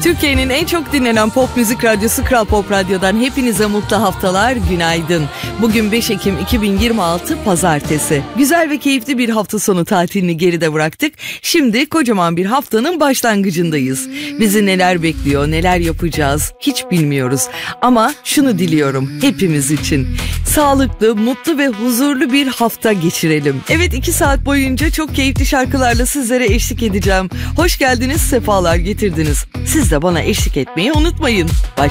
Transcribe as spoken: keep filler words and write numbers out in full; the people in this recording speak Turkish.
Türkiye'nin en çok dinlenen pop müzik radyosu Kral Pop Radyo'dan hepinize mutlu haftalar, günaydın. Bugün beş Ekim iki bin yirmi altı Pazartesi. Güzel ve keyifli bir hafta sonu tatilini geride bıraktık. Şimdi kocaman bir haftanın başlangıcındayız. Bizi neler bekliyor, neler yapacağız hiç bilmiyoruz. Ama şunu diliyorum hepimiz için. Sağlıklı, mutlu ve huzurlu bir hafta geçirelim. Evet, iki saat boyunca çok keyifli şarkılarla sizlere eşlik edeceğim. Hoş geldiniz, sefalar getirdiniz. Siz de bana eşlik etmeyi unutmayın. Başlayalım.